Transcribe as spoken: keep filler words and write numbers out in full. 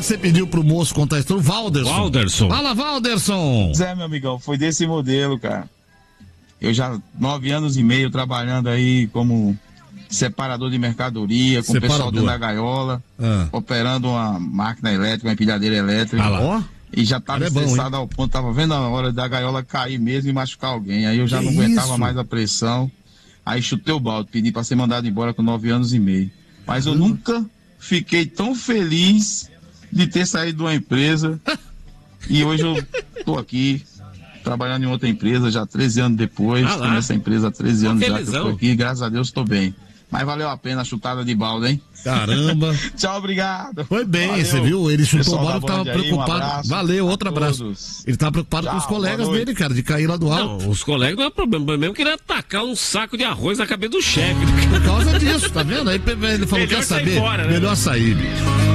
que você pediu pro moço contar a história? O Valderson. Valderson. Fala, Valderson. É, meu amigão, foi desse modelo, cara. Eu já nove anos e meio trabalhando aí como separador de mercadoria, com o pessoal dentro da gaiola, ah. operando uma máquina elétrica, uma empilhadeira elétrica. Ah lá. E já tava estressado ao ponto, tava vendo a hora da gaiola cair mesmo e machucar alguém. Aí eu já que não aguentava isso? mais a pressão. Aí chutei o balde, pedi para ser mandado embora com nove anos e meio. Mas eu hum. nunca fiquei tão feliz de ter saído de uma empresa. E hoje eu tô aqui, trabalhando em outra empresa, já treze anos depois. Ah, tô nessa empresa há treze anos já que eu tô aqui. Graças a Deus tô bem. Mas valeu a pena a chutada de balde, hein? Caramba. Tchau, obrigado. Foi bem, valeu. Você viu? Ele chutou o balde e tava preocupado. Um abraço, valeu, outro abraço. Todos. Ele tava preocupado Tchau, com os colegas dele, cara, de cair lá do alto. Não, os colegas não é problema. Mesmo que ele atacar um saco de arroz na cabeça do chefe. Por causa disso, tá vendo? Aí ele falou, melhor quer saber? Embora, né? Melhor sair, bicho.